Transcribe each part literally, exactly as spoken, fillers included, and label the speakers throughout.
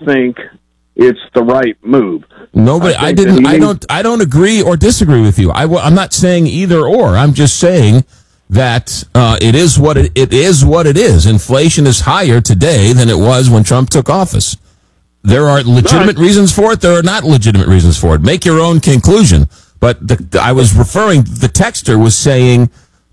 Speaker 1: think it's the right move.
Speaker 2: Nobody, I, I didn't. I don't. I don't agree or disagree with you. I, I'm not saying either or. I'm just saying that uh, it is what it, it is. What it is. Inflation is higher today than it was when Trump took office. There are legitimate right. reasons for it. There are not legitimate reasons for it. Make your own conclusion. But the, the, I was referring. The texter was saying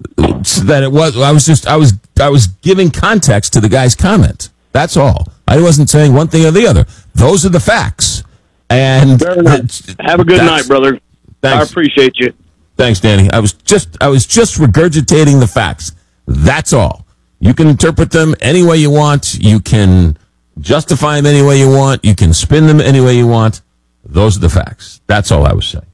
Speaker 2: that it was. I was just. I was. I was giving context to the guy's comment. That's all. I wasn't saying one thing or the other. Those are the facts. And
Speaker 1: have a good night, brother. Thanks. I appreciate you.
Speaker 2: Thanks, Danny. I was just I was just regurgitating the facts. That's all. You can interpret them any way you want. You can justify them any way you want. You can spin them any way you want. Those are the facts. That's all I was saying.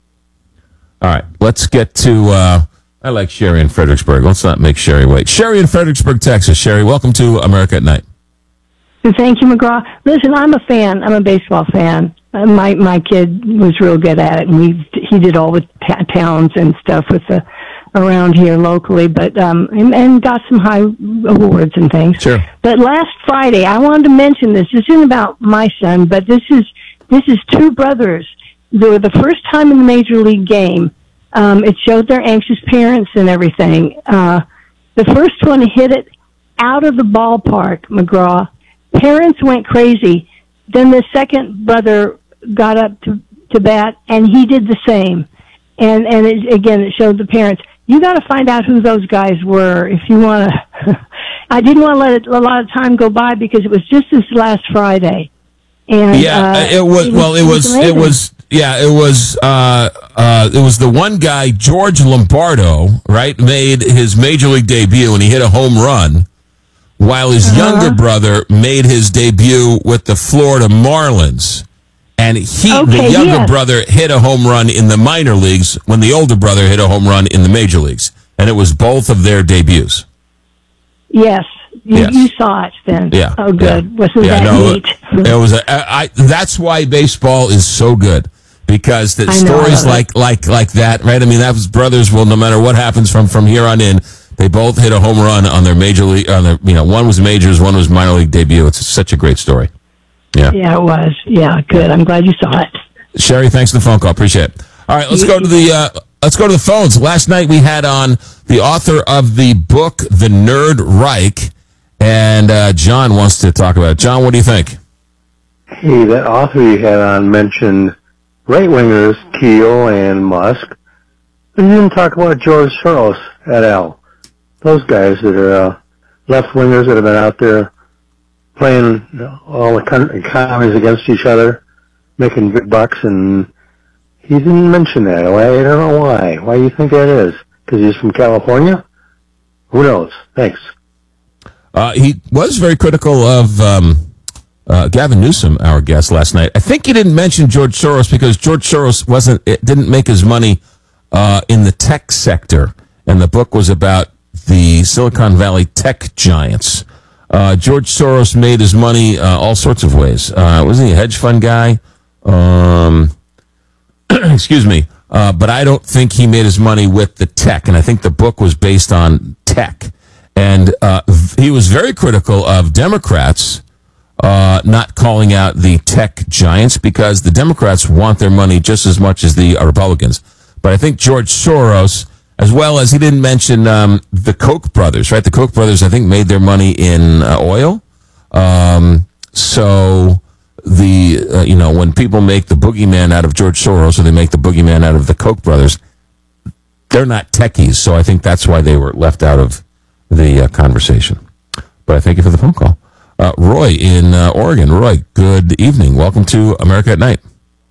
Speaker 2: All right, let's get to. Uh, I like Sherry in Fredericksburg. Let's not make Sherry wait. Sherry in Fredericksburg, Texas. Sherry, welcome to America at Night.
Speaker 3: Thank you, McGraw. Listen, I'm a fan. I'm a baseball fan. Uh, my my kid was real good at it, and he he did all the ta- towns and stuff with the around here locally, but um and, and got some high awards and things.
Speaker 2: Sure.
Speaker 3: But last Friday, I wanted to mention this. This isn't about my son, but this is this is two brothers. They were the first time in the major league game. Um, it showed their anxious parents and everything. Uh, the first one hit it out of the ballpark, McGraw. Parents went crazy. Then the second brother got up to, to bat, and he did the same. And and it, again, it showed the parents. You got to find out who those guys were if you want to. I didn't want to let it, a lot of time go by because it was just this last Friday. And
Speaker 2: yeah,
Speaker 3: uh,
Speaker 2: it was.
Speaker 3: It was
Speaker 2: well, it was. It was. It was yeah, it was. Uh, uh, it was the one guy, George Lombardo, right? Made his major league debut, and he hit a home run. While his uh-huh. younger brother made his debut with the Florida Marlins. And he,
Speaker 3: okay,
Speaker 2: the younger
Speaker 3: yes.
Speaker 2: brother hit a home run in the minor leagues when the older brother hit a home run in the major leagues. And it was both of their debuts.
Speaker 3: Yes. You,
Speaker 2: yes.
Speaker 3: you saw it then.
Speaker 2: Yeah.
Speaker 3: Oh, good.
Speaker 2: Yeah.
Speaker 3: Wasn't
Speaker 2: yeah,
Speaker 3: that
Speaker 2: no,
Speaker 3: neat?
Speaker 2: It was a, I, that's why baseball is so good. Because the
Speaker 3: I
Speaker 2: stories
Speaker 3: know,
Speaker 2: like, like, like that, right? I mean, that was brothers will, no matter what happens from, from here on in, they both hit a home run on their major league, on their, you know, one was majors, one was minor league debut. It's such a great story. Yeah.
Speaker 3: Yeah, it was. Yeah, good. I'm glad you saw it.
Speaker 2: Sherry, thanks for the phone call. Appreciate it. All right, let's go to the, uh, let's go to the phones. Last night we had on the author of the book, The Nerd Reich, and, uh, John wants to talk about it. John, what do you think?
Speaker 4: Hey, that author you had on mentioned right-wingers, Thiel and Musk. But you didn't talk about George Soros et al. Those guys that are uh, left-wingers that have been out there playing all the con- economies against each other, making big bucks, and he didn't mention that. I don't know why. Why do you think that is? Because he's from California? Who knows? Thanks.
Speaker 2: Uh, he was very critical of um, uh, Gavin Newsom, our guest last night. I think he didn't mention George Soros because George Soros wasn't it didn't make his money uh, in the tech sector, and the book was about the Silicon Valley tech giants. Uh, George Soros made his money uh, all sorts of ways. Uh, wasn't he a hedge fund guy? Um, excuse me. Uh, but I don't think he made his money with the tech, and I think the book was based on tech. And uh, he was very critical of Democrats uh, not calling out the tech giants because the Democrats want their money just as much as the uh, Republicans. But I think George Soros, as well as he didn't mention um, the Koch brothers, right? The Koch brothers, I think, made their money in uh, oil. Um, so the uh, you know when people make the boogeyman out of George Soros, or they make the boogeyman out of the Koch brothers, they're not techies. So I think that's why they were left out of the uh, conversation. But I thank you for the phone call, uh, Roy in uh, Oregon. Roy, good evening. Welcome to America at Night.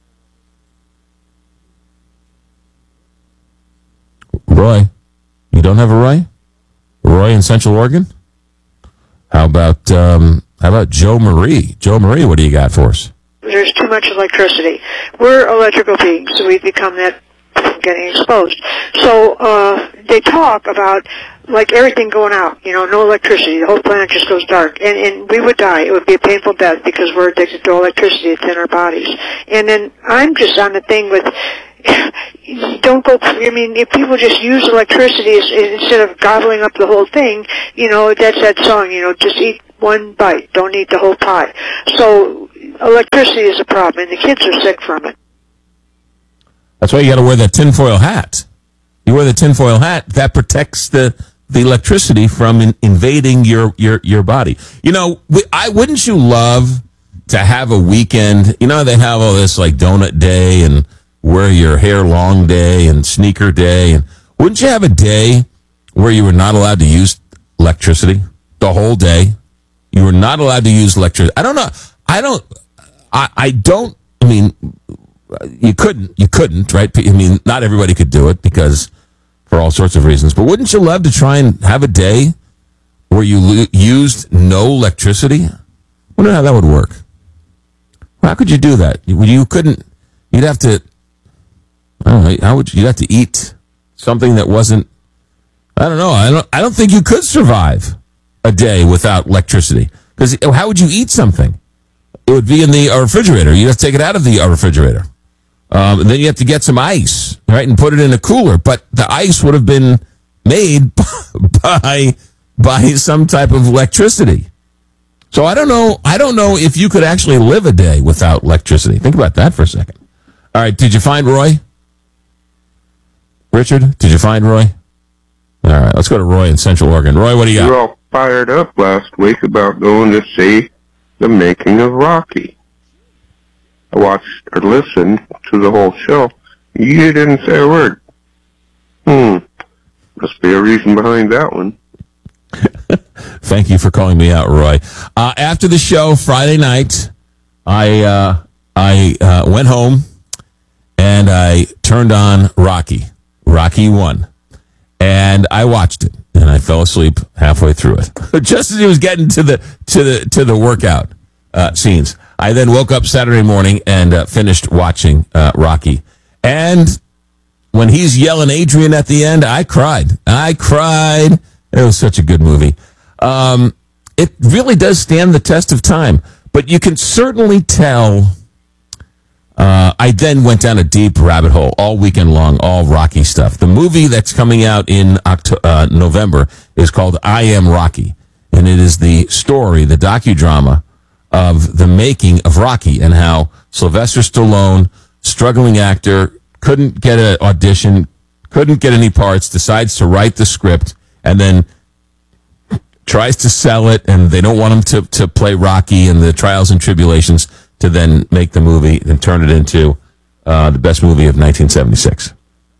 Speaker 2: Roy, you don't have a Roy? Roy in Central Oregon? How about um, how about Joe Marie? Joe Marie, what do you got for us?
Speaker 5: There's too much electricity. We're electrical beings, so we've become that from getting exposed. So uh, they talk about like everything going out, you know, no electricity. The whole planet just goes dark, and and we would die. It would be a painful death because we're addicted to electricity. It's in our bodies. And then I'm just on the thing with. Don't go, I mean, if people just use electricity instead of gobbling up the whole thing, you know, that's that song, you know, just eat one bite. Don't eat the whole pie. So electricity is a problem, and the kids are sick from it.
Speaker 2: That's why you got to wear that tinfoil hat. You wear the tinfoil hat, that protects the, the electricity from in, invading your, your, your body. You know, we, I wouldn't you love to have a weekend? You know, they have all this like donut day and wear your hair long day and sneaker day. And wouldn't you have a day where you were not allowed to use electricity the whole day? You were not allowed to use electricity. I don't know. I don't, I, I don't, I mean, you couldn't, you couldn't, right? I mean, not everybody could do it because for all sorts of reasons. But wouldn't you love to try and have a day where you lo- used no electricity? I wonder how that would work. How could you do that? You, you couldn't, you'd have to, I don't know, how would you, you'd have to eat something that wasn't, I don't know, I don't, I don't think you could survive a day without electricity. Because how would you eat something? It would be in the refrigerator. You'd have to take it out of the refrigerator. Um, and then you have to get some ice, right, and put it in a cooler. But the ice would have been made by by some type of electricity. So I don't know. I don't know if you could actually live a day without electricity. Think about that for a second. All right, did you find Roy? Richard, did you find Roy? All right, let's go to Roy in Central Oregon. Roy, what do you got?
Speaker 6: You were all fired up last week about going to see The Making of Rocky. I watched or listened to the whole show. You didn't say a word. Hmm. Must be a reason behind that one.
Speaker 2: Thank you for calling me out, Roy. Uh, after the show Friday night, I uh, I uh, went home and I turned on Rocky, Rocky One, and I watched it. And I fell asleep halfway through it, just as he was getting to the to the to the workout uh, scenes. I then woke up Saturday morning and uh, finished watching uh, Rocky. And when he's yelling Adrian at the end, I cried. I cried. It was such a good movie. Um, it really does stand the test of time. But you can certainly tell. Uh, I then went down a deep rabbit hole all weekend long, all Rocky stuff. The movie that's coming out in October, uh, November is called I Am Rocky. And it is the story, the docudrama of the making of Rocky and how Sylvester Stallone, struggling actor, couldn't get an audition, couldn't get any parts, decides to write the script, and then tries to sell it, and they don't want him to, to play Rocky and the trials and tribulations, to then make the movie and turn it into uh, the best movie of nineteen seventy-six.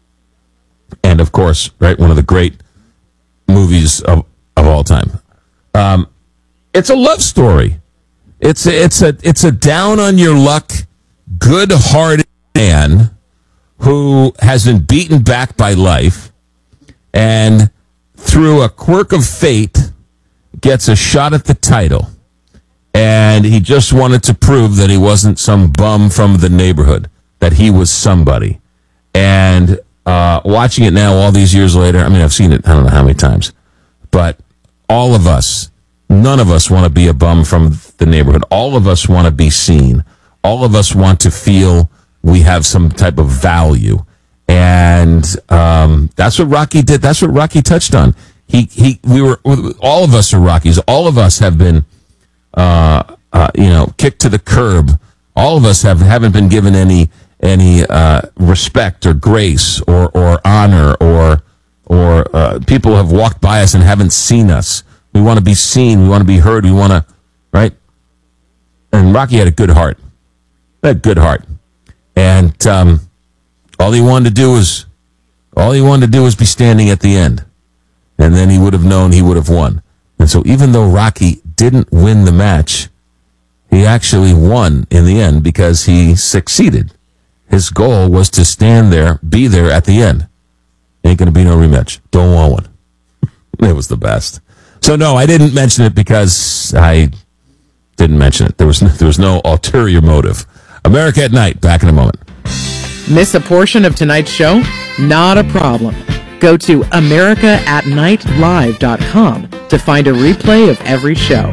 Speaker 2: And, of course, right, one of the great movies of, of all time. Um, it's a love story. It's a, it's a it's a down on your luck, good-hearted man who has been beaten back by life and through a quirk of fate gets a shot at the title. And he just wanted to prove that he wasn't some bum from the neighborhood, that he was somebody. And uh, watching it now all these years later, I mean, I've seen it I don't know how many times, but all of us, none of us want to be a bum from the neighborhood. All of us want to be seen. All of us want to feel we have some type of value. And um, that's what Rocky did. That's what Rocky touched on. He, he, we were, all of us are Rockies. All of us have been, uh, uh, you know, kicked to the curb. All of us have, haven't been given any, any uh, respect or grace or, or honor or, or uh, people have walked by us and haven't seen us. We want to be seen. We want to be heard. We want to, right? And Rocky had a good heart. A good heart. And um, all he wanted to do was, all he wanted to do was be standing at the end. And then he would have known he would have won. And so even though Rocky didn't win the match, he actually won in the end because he succeeded. His goal was to stand there, be there at the end. Ain't going to be no rematch. Don't want one. It was the best. So no, I didn't mention it because I didn't mention it. There was no, there was no ulterior motive. America at Night, back in a moment.
Speaker 7: Miss a portion of tonight's show? Not a problem. Go to america at night live dot com to find a replay of every show.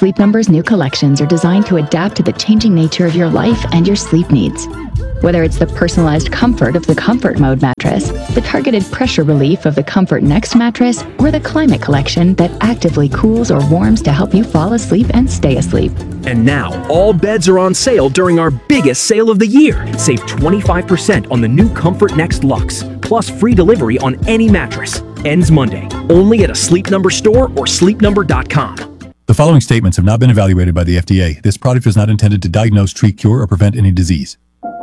Speaker 8: Sleep Number's new collections are designed to adapt to the changing nature of your life and your sleep needs. Whether it's the personalized comfort of the Comfort Mode mattress, the targeted pressure relief of the Comfort Next mattress, or the Climate Collection that actively cools or warms to help you fall asleep and stay asleep.
Speaker 9: And now, all beds are on sale during our biggest sale of the year. Save twenty-five percent on the new Comfort Next Luxe, plus free delivery on any mattress. Ends Monday, only at a Sleep Number store or sleep number dot com.
Speaker 10: The following statements have not been evaluated by the F D A. This product is not intended to diagnose, treat, cure, or prevent any disease.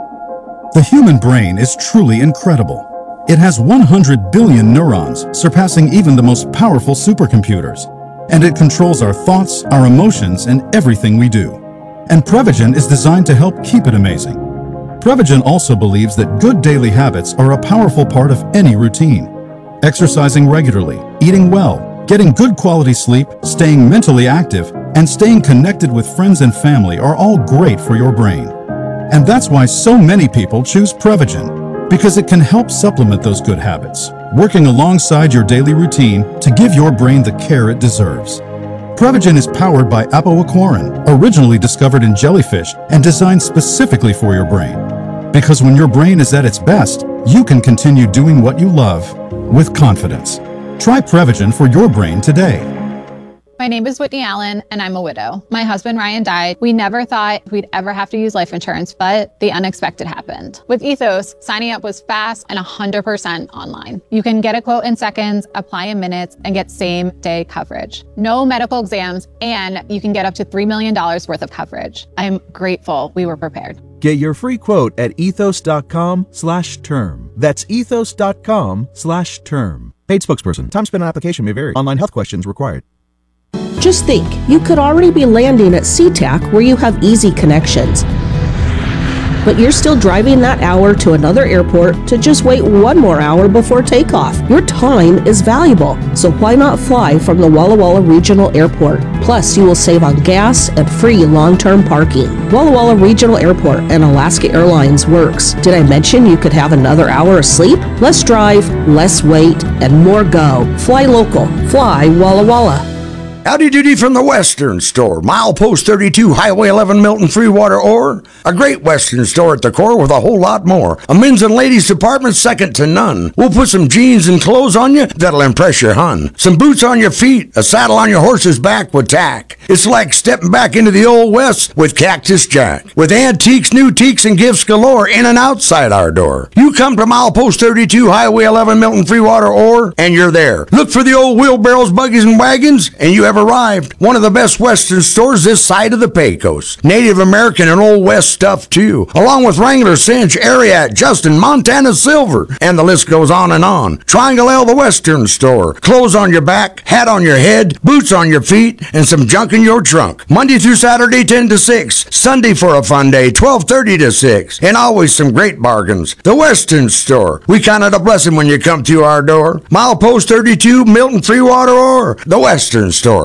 Speaker 11: The human brain is truly incredible. It has one hundred billion neurons, surpassing even the most powerful supercomputers. And it controls our thoughts, our emotions, and everything we do. And Prevagen is designed to help keep it amazing. Prevagen also believes that good daily habits are a powerful part of any routine. Exercising regularly, eating well, getting good quality sleep, staying mentally active, and staying connected with friends and family are all great for your brain. And that's why so many people choose Prevagen, because it can help supplement those good habits, working alongside your daily routine to give your brain the care it deserves. Prevagen is powered by apoaquarin, originally discovered in jellyfish and designed specifically for your brain. Because when your brain is at its best, you can continue doing what you love with confidence. Try Prevagen for your brain today.
Speaker 12: My name is Whitney Allen, and I'm a widow. My husband, Ryan, died. We never thought we'd ever have to use life insurance, but the unexpected happened. With Ethos, signing up was fast and one hundred percent online. You can get a quote in seconds, apply in minutes, and get same-day coverage. No medical exams, and you can get up to three million dollars worth of coverage. I'm grateful we were prepared.
Speaker 13: Get your free quote at ethos.com slash term. That's ethos.com slash term. Paid spokesperson. Time spent on application may vary. Online health questions required.
Speaker 14: Just think, you could already be landing at SeaTac where you have easy connections. But you're still driving that hour to another airport to just wait one more hour before takeoff. Your time is valuable, so why not fly from the Walla Walla Regional Airport? Plus, you will save on gas and free long-term parking. Walla Walla Regional Airport and Alaska Airlines works. Did I mention you could have another hour of sleep? Less drive, less wait, and more go. Fly local. Fly Walla Walla.
Speaker 15: Howdy doody from the Western Store. Milepost thirty-two, Highway eleven, Milton Freewater Ore. A great Western store at the core with a whole lot more. A men's and ladies department second to none. We'll put some jeans and clothes on you that'll impress your hun. Some boots on your feet, a saddle on your horse's back with tack. It's like stepping back into the old West with Cactus Jack. With antiques, new teaks, and gifts galore in and outside our door. You come to Milepost thirty-two, Highway eleven, Milton Freewater Ore, and you're there. Look for the old wheelbarrows, buggies, and wagons, and you have arrived. One of the best Western stores this side of the Pecos. Native American and Old West stuff too, along with Wrangler, Cinch, Ariat, Justin, Montana Silver, and the list goes on and on. Triangle L, the Western Store. Clothes on your back, hat on your head, boots on your feet, and some junk in your trunk. Monday through Saturday, ten to six. Sunday for a fun day, twelve thirty to six. And always some great bargains. The Western Store. We count it a blessing when you come through our door. Milepost thirty-two, Milton Freewater Ore. The Western Store.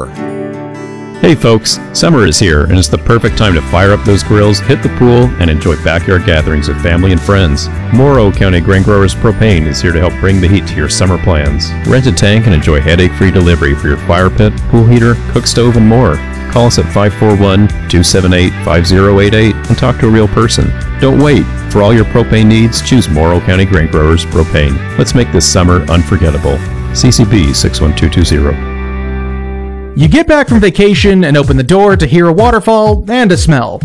Speaker 16: Hey folks, summer is here and it's the perfect time to fire up those grills, hit the pool, and enjoy backyard gatherings with family and friends. Morrow County Grain Growers Propane is here to help bring the heat to your summer plans. Rent a tank and enjoy headache-free delivery for your fire pit, pool heater, cook stove, and more. Call us at five four one, two seven eight, five zero eight eight and talk to a real person. Don't wait. For all your propane needs, choose Morrow County Grain Growers Propane. Let's make this summer unforgettable. C C B six one two two zero.
Speaker 17: You get back from vacation and open the door to hear a waterfall and a smell.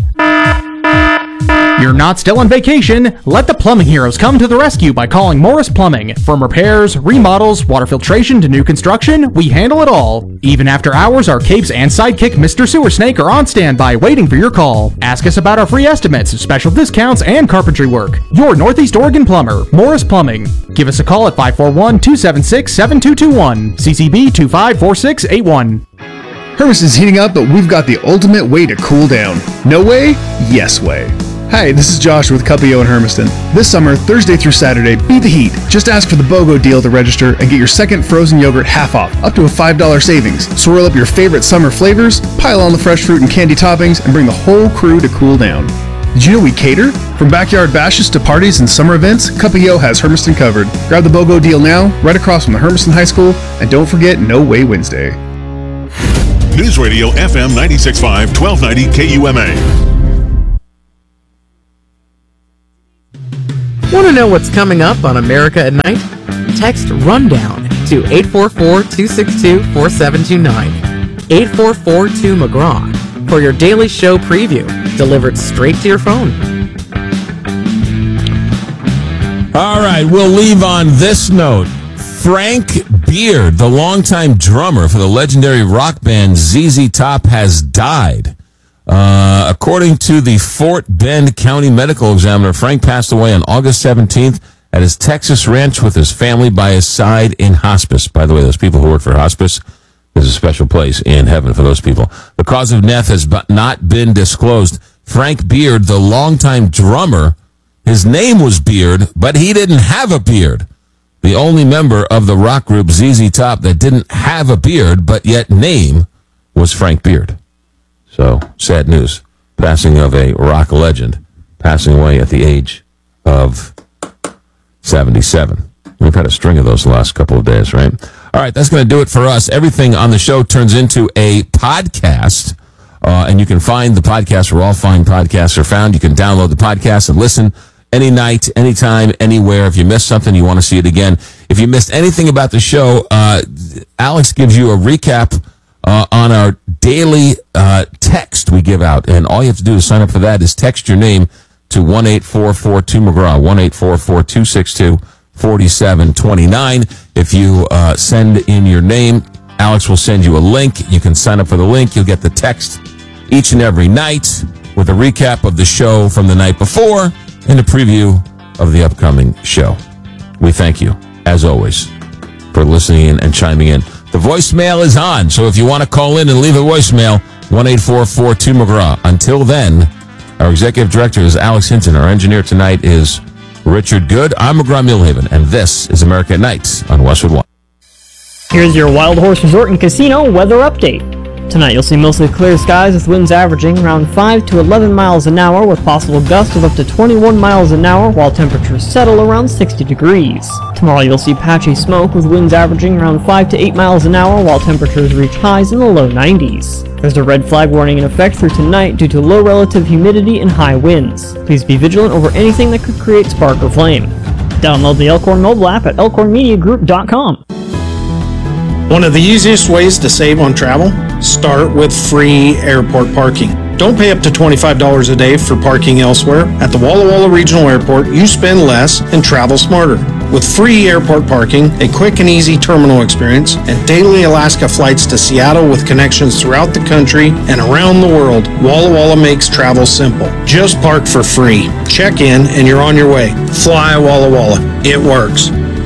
Speaker 17: You're not still on vacation. Let the plumbing heroes come to the rescue by calling Morris Plumbing. From repairs, remodels, water filtration to new construction, we handle it all. Even after hours, our capes and sidekick Mister Sewer Snake are on standby waiting for your call. Ask us about our free estimates, special discounts, and carpentry work. Your Northeast Oregon plumber, Morris Plumbing. Give us a call at five four one, two seven six, seven two two one. C C B two five four six eight one.
Speaker 18: Hermiston's heating up, but we've got the ultimate way to cool down. No way? Yes way. Hi, this is Josh with Cuppio in Hermiston. This summer, Thursday through Saturday, beat the heat. Just ask for the BOGO deal to register and get your second frozen yogurt half off, up to a five dollars savings. Swirl up your favorite summer flavors, pile on the fresh fruit and candy toppings, and bring the whole crew to cool down. Did you know we cater? From backyard bashes to parties and summer events, Cuppio has Hermiston covered. Grab the BOGO deal now, right across from the Hermiston High School, and don't forget No Way Wednesday.
Speaker 19: News Radio F M ninety-six point five, twelve ninety K U M A.
Speaker 7: Want to know what's coming up on America at Night? Text RUNDOWN to eight four four, two six two, four seven two nine. eight four four two McGraw for your daily show preview, delivered straight to your phone.
Speaker 2: All right, we'll leave on this note. Frank Beard, the longtime drummer for the legendary rock band Z Z Top, has died. Uh, according to the Fort Bend County Medical Examiner, Frank passed away on August seventeenth at his Texas ranch with his family by his side in hospice. By the way, those people who work for hospice, there's a special place in heaven for those people. The cause of death has not been disclosed. Frank Beard, the longtime drummer, his name was Beard, but he didn't have a beard. The only member of the rock group Z Z Top that didn't have a beard, but yet name, was Frank Beard. So, sad news. Passing of a rock legend, passing away at the age of seventy-seven. We've had a string of those the last couple of days, right? All right, that's going to do it for us. Everything on the show turns into a podcast, uh, and you can find the podcast where all fine podcasts are found. You can download the podcast and listen any night, anytime, anywhere. If you missed something, you want to see it again. If you missed anything about the show, uh, Alex gives you a recap uh, on our daily uh, text we give out. And all you have to do to sign up for that is text your name to one eight four four two McGraw, one eight four four two six two four seven two nine. If you uh, send in your name, Alex will send you a link. You can sign up for the link. You'll get the text each and every night with a recap of the show from the night before and a preview of the upcoming show. We thank you, as always, for listening in and chiming in. The voicemail is on, so if you want to call in and leave a voicemail, one eight four four two McGraw. Until then, our executive director is Alex Hinton. Our engineer tonight is Richard Good. I'm McGraw Millhaven, and this is America at Night on Westwood One.
Speaker 20: Here's your Wild Horse Resort and Casino weather update. Tonight you'll see mostly clear skies with winds averaging around five to eleven miles an hour with possible gusts of up to twenty-one miles an hour while temperatures settle around sixty degrees. Tomorrow you'll see patchy smoke with winds averaging around five to eight miles an hour while temperatures reach highs in the low nineties. There's a red flag warning in effect through tonight due to low relative humidity and high winds. Please be vigilant over anything that could create spark or flame. Download the Elkhorn mobile app at elkhorn media group dot com.
Speaker 21: One of the easiest ways to save on travel? Start with free airport parking. Don't pay up to twenty-five dollars a day for parking elsewhere. At the Walla Walla Regional Airport, you spend less and travel smarter. With free airport parking, a quick and easy terminal experience, and daily Alaska flights to Seattle with connections throughout the country and around the world, Walla Walla makes travel simple. Just park for free. Check in and you're on your way. Fly Walla Walla. It works.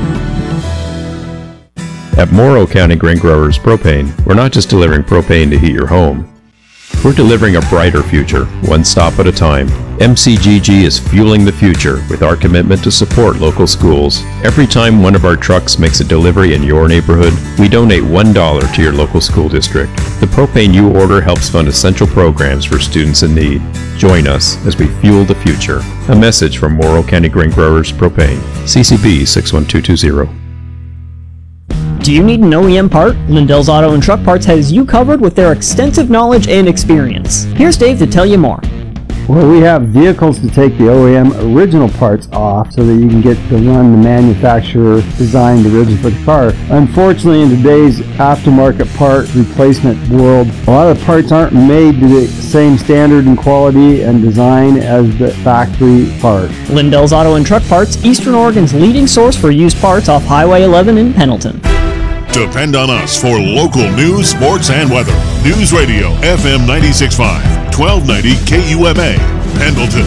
Speaker 16: At Morrow County Grain Growers Propane, we're not just delivering propane to heat your home. We're delivering a brighter future, one stop at a time. M C G G is fueling the future with our commitment to support local schools. Every time one of our trucks makes a delivery in your neighborhood, we donate one dollar to your local school district. The propane you order helps fund essential programs for students in need. Join us as we fuel the future. A message from Morrow County Grain Growers Propane. C C B six one two two zero.
Speaker 20: Do you need an O E M part? Lindell's Auto and Truck Parts has you covered with their extensive knowledge and experience. Here's Dave to tell you more.
Speaker 22: Well, we have vehicles to take the O E M original parts off so that you can get to run the manufacturer designed originally for the car. Unfortunately, in today's aftermarket part replacement world, a lot of the parts aren't made to the same standard and quality and design as the factory part.
Speaker 20: Lindell's Auto and Truck Parts, Eastern Oregon's leading source for used parts off Highway eleven in Pendleton.
Speaker 19: Depend on us for local news, sports, and weather. News Radio F M ninety-six point five, twelve ninety K U M A, Pendleton.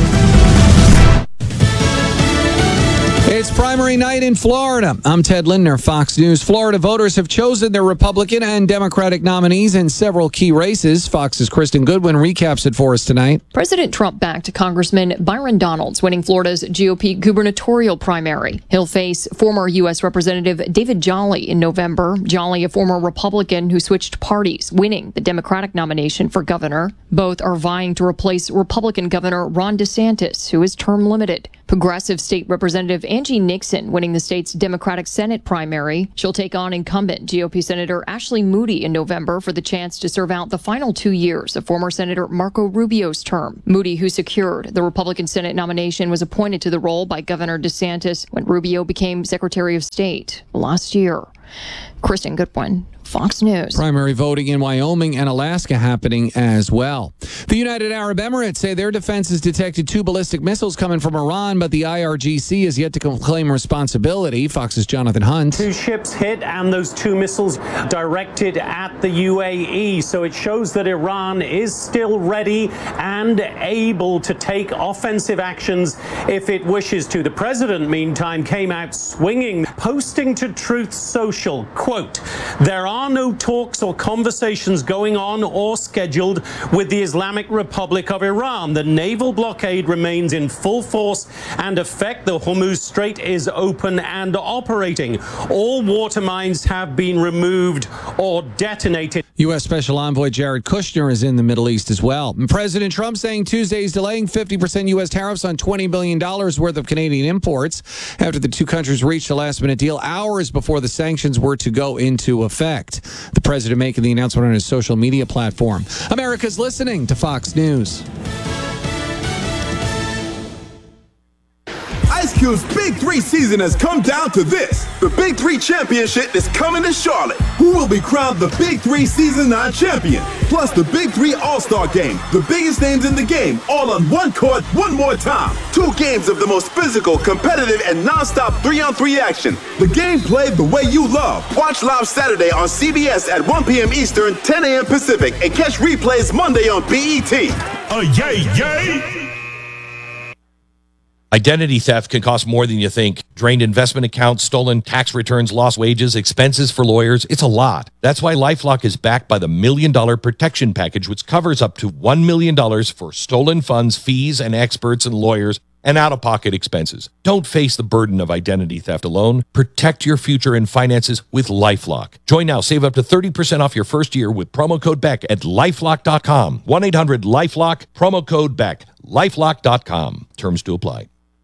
Speaker 23: It's primary night in Florida. I'm Ted Lindner, Fox News. Florida voters have chosen their Republican and Democratic nominees in several key races. Fox's Kristen Goodwin recaps it for us tonight.
Speaker 24: President Trump backed Congressman Byron Donalds, winning Florida's G O P gubernatorial primary. He'll face former U S Representative David Jolly in November. Jolly, a former Republican who switched parties, winning the Democratic nomination for governor. Both are vying to replace Republican Governor Ron DeSantis, who is term limited. Progressive State Representative Angie Nixon winning the state's Democratic Senate primary. She'll take on incumbent G O P Senator Ashley Moody in November for the chance to serve out the final two years of former Senator Marco Rubio's term. Moody, who secured the Republican Senate nomination, was appointed to the role by Governor DeSantis when Rubio became Secretary of State last year. Kristen Goodwin, Fox News.
Speaker 23: Primary voting in Wyoming and Alaska happening as well. The United Arab Emirates say their defenses detected two ballistic missiles coming from Iran, but the I R G C is yet to claim responsibility. Fox's Jonathan Hunt.
Speaker 1: Two ships hit and those two missiles directed at the U A E. So it shows that Iran is still ready and able to take offensive actions if it wishes to. The president, meantime, came out swinging, posting to Truth Social, quote, "There are no talks or conversations going on or scheduled with the Islamic Republic of Iran. The naval blockade remains in full force and effect. The Hormuz Strait is open and operating. All water mines have been removed or detonated."
Speaker 23: U S. Special Envoy Jared Kushner is in the Middle East as well. And President Trump saying Tuesday is delaying fifty percent U S tariffs on twenty billion dollars worth of Canadian imports after the two countries reached a last-minute deal hours before the sanctions were to go into effect. The president making the announcement on his social media platform. America's listening to Fox News.
Speaker 3: Ice Cube's Big Three season has come down to this. The Big Three Championship is coming to Charlotte. Who will be crowned the Big Three Season nine champion? Plus the Big Three All-Star Game. The biggest names in the game, all on one court, one more time. Two games of the most physical, competitive, and non-stop three-on-three action. The game played the way you love. Watch live Saturday on C B S at one p.m. Eastern, ten a.m. Pacific, and catch replays Monday on B E T.
Speaker 4: Oh, yay, yay! Identity theft can cost more than you think. Drained investment accounts, stolen tax returns, lost wages, expenses for lawyers. It's a lot. That's why LifeLock is backed by the Million Dollar Protection Package, which covers up to one million dollars for stolen funds, fees, and experts and lawyers, and out-of-pocket expenses. Don't face the burden of identity theft alone. Protect your future and finances with LifeLock. Join now. Save up to thirty percent off your first year with promo code Beck at lifelock dot com. one eight hundred lifelock, promo code Beck. lifelock dot com. Terms to apply.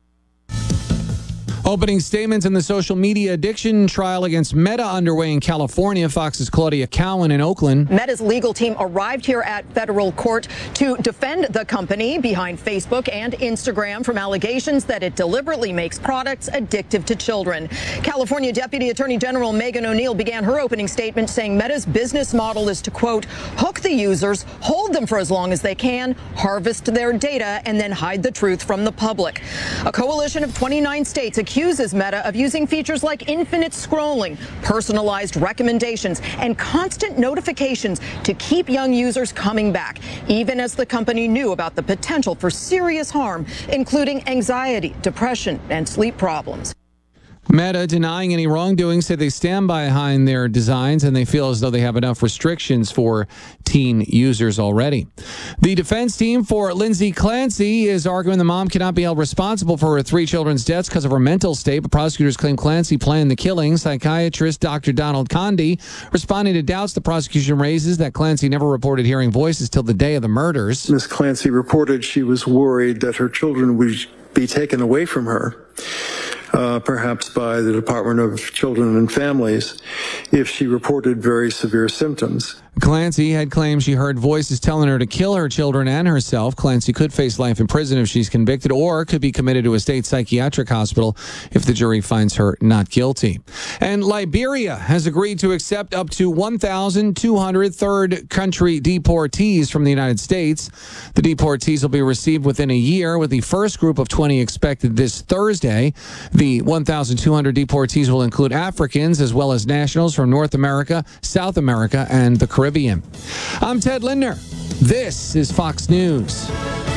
Speaker 23: Opening statements in the social media addiction trial against Meta underway in California. Fox's Claudia Cowan in Oakland.
Speaker 5: Meta's legal team arrived here at federal court to defend the company behind Facebook and Instagram from allegations that it deliberately makes products addictive to children. California Deputy Attorney General Megan O'Neill began her opening statement saying Meta's business model is to, quote, hook the users, hold them for as long as they can, harvest their data, and then hide the truth from the public. A coalition of twenty-nine states accuses Meta of using features like infinite scrolling, personalized recommendations, and constant notifications to keep young users coming back, even as the company knew about the potential for serious harm, including anxiety, depression, and sleep problems.
Speaker 23: Meta denying any wrongdoing, said they stand behind their designs and they feel as though they have enough restrictions for teen users already. The defense team for Lindsay Clancy is arguing the mom cannot be held responsible for her three children's deaths because of her mental state, but prosecutors claim Clancy planned the killing. Psychiatrist Doctor Donald Conde responding to doubts the prosecution raises that Clancy never reported hearing voices till the day of the murders.
Speaker 25: Miss Clancy reported she was worried that her children would be taken away from her. Uh, perhaps by the Department of Children and Families, if she reported very severe symptoms.
Speaker 23: Clancy had claimed she heard voices telling her to kill her children and herself. Clancy could face life in prison if she's convicted or could be committed to a state psychiatric hospital if the jury finds her not guilty. And Liberia has agreed to accept up to one thousand two hundred third country deportees from the United States. The deportees will be received within a year, with the first group of twenty expected this Thursday. The one thousand two hundred deportees will include Africans as well as nationals from North America, South America, and the Caribbean. I'm Ted Lindner. This is Fox News.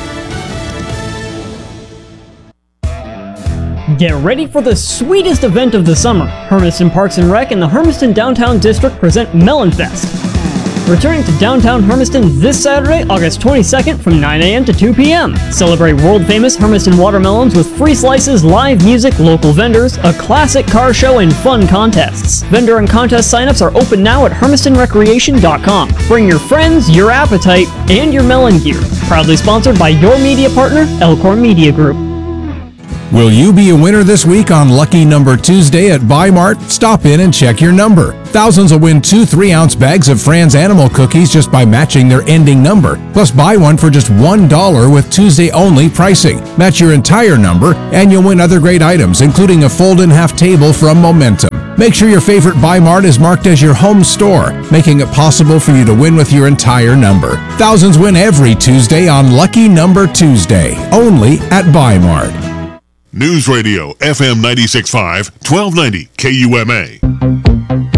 Speaker 20: Get ready for the sweetest event of the summer. Hermiston Parks and Rec and the Hermiston Downtown District present Melon Fest. Returning to downtown Hermiston this Saturday, August twenty-second from nine a.m. to two p.m. Celebrate world-famous Hermiston watermelons with free slices, live music, local vendors, a classic car show, and fun contests. Vendor and contest signups are open now at hermiston recreation dot com. Bring your friends, your appetite, and your melon gear. Proudly sponsored by your media partner, Elkhorn Media Group.
Speaker 6: Will you be a winner this week on Lucky Number Tuesday at Buy Mart? Stop in and check your number. Thousands will win two three-ounce bags of Fran's Animal Cookies just by matching their ending number. Plus, buy one for just one dollar with Tuesday-only pricing. Match your entire number, and you'll win other great items, including a fold-in-half table from Momentum. Make sure your favorite Buy Mart is marked as your home store, making it possible for you to win with your entire number. Thousands win every Tuesday on Lucky Number Tuesday, only at Buy Mart.
Speaker 19: News Radio F M ninety-six point five, twelve ninety K U M A.